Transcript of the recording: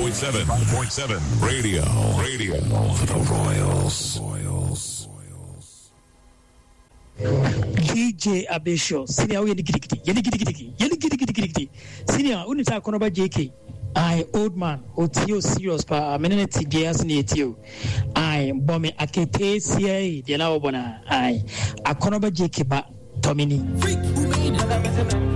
5.7 radio for the Royals. DJ Abesho, senior yedi senior unita konoba JK. I old man, Otio serious pa amenity JS Netio. I bombe akete CA de la obona. I a konoba JK ba Tomini.